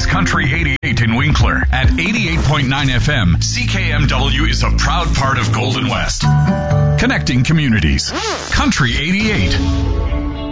Country 88 in Winkler. At 88.9 FM, CKMW is a proud part of Golden West. Connecting communities. Country 88.